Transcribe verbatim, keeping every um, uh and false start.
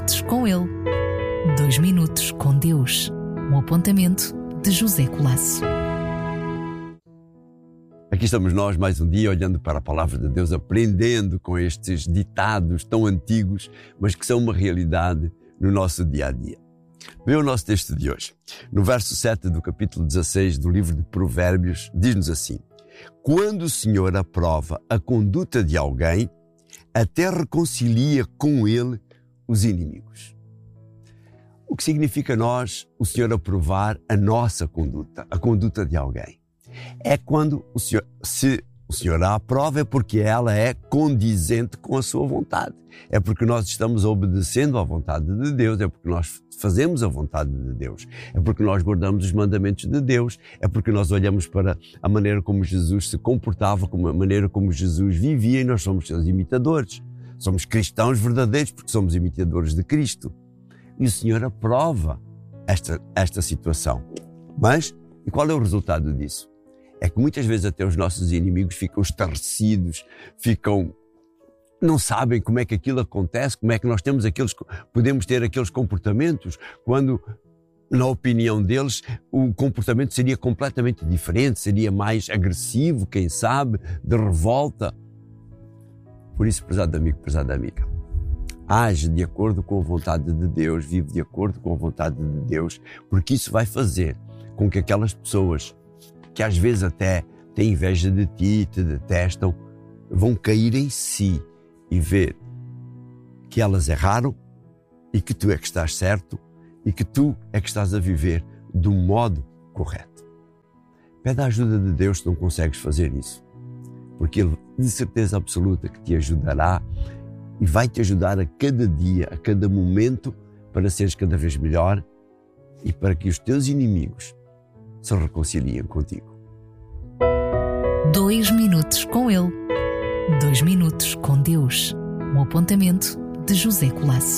minutos com ele. Dois minutos com Deus. Um apontamento de José Colasso. Aqui estamos nós mais um dia olhando para a palavra de Deus, aprendendo com estes ditados tão antigos, mas que são uma realidade no nosso dia a dia. Vê o nosso texto de hoje. No verso sete do capítulo dezasseis do livro de Provérbios, diz-nos assim: quando o Senhor aprova a conduta de alguém, até reconcilia com ele os inimigos. O que significa nós, o Senhor aprovar a nossa conduta, a conduta de alguém? É quando o Senhor, se o Senhor a aprova, é porque ela é condizente com a sua vontade. É porque nós estamos obedecendo à vontade de Deus, é porque nós fazemos a vontade de Deus, é porque nós guardamos os mandamentos de Deus, é porque nós olhamos para a maneira como Jesus se comportava, como a maneira como Jesus vivia, e nós somos seus imitadores. Somos cristãos verdadeiros porque somos imitadores de Cristo. E o Senhor aprova esta, esta situação. Mas, e qual é o resultado disso? É que muitas vezes até os nossos inimigos ficam estarrecidos, ficam, não sabem como é que aquilo acontece, como é que nós temos aqueles, podemos ter aqueles comportamentos, quando, na opinião deles, o comportamento seria completamente diferente, seria mais agressivo, quem sabe, de revolta. Por isso, prezado amigo, prezada amiga, age de acordo com a vontade de Deus, vive de acordo com a vontade de Deus, porque isso vai fazer com que aquelas pessoas que às vezes até têm inveja de ti, te detestam, vão cair em si e ver que elas erraram e que tu é que estás certo e que tu é que estás a viver do modo correto. Pede a ajuda de Deus se não consegues fazer isso, porque Ele de certeza absoluta que te ajudará e vai te ajudar a cada dia, a cada momento, para seres cada vez melhor e para que os teus inimigos se reconciliem contigo. Dois minutos com ele. Dois minutos com Deus. Um apontamento de José Colasso.